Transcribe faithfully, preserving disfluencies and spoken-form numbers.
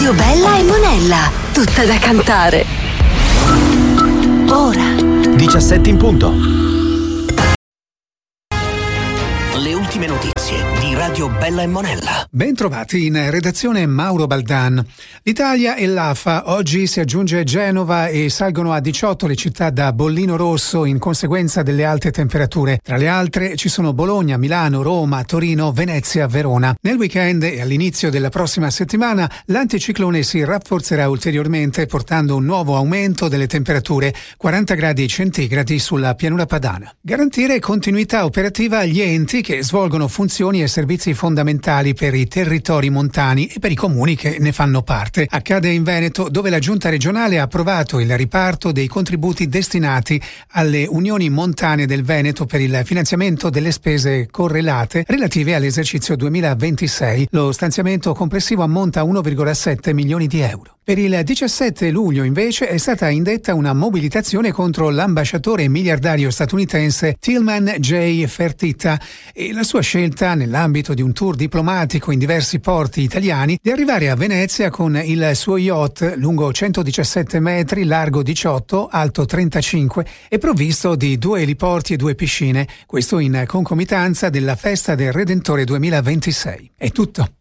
Radio Bella e Monella, tutta da cantare. Ora diciassette in punto. Le ultime notizie di Radio Bella e Monella. Ben trovati in redazione Mauro Baldan. L'Italia e l'A F A, oggi si aggiunge Genova e salgono a diciotto le città da bollino rosso in conseguenza delle alte temperature. Tra le altre ci sono Bologna, Milano, Roma, Torino, Venezia, Verona. Nel weekend e all'inizio della prossima settimana l'anticiclone si rafforzerà ulteriormente portando un nuovo aumento delle temperature, quaranta gradi centigradi sulla pianura padana. Garantire continuità operativa agli enti che svolgono funzioni e servizi fondamentali per i territori montani e per i comuni che ne fanno parte. Accade in Veneto, dove la Giunta regionale ha approvato il riparto dei contributi destinati alle unioni montane del Veneto per il finanziamento delle spese correlate relative all'esercizio duemilaventisei. Lo stanziamento complessivo ammonta a uno virgola sette milioni di euro. Per il diciassette luglio invece è stata indetta una mobilitazione contro l'ambasciatore miliardario statunitense Tillman J. Fertitta e la sua scelta, nell'ambito di un tour diplomatico in diversi porti italiani, di arrivare a Venezia con il suo yacht lungo centodiciassette metri, largo diciotto, alto trentacinque e provvisto di due eliporti e due piscine, questo in concomitanza della Festa del Redentore duemilaventisei. È tutto.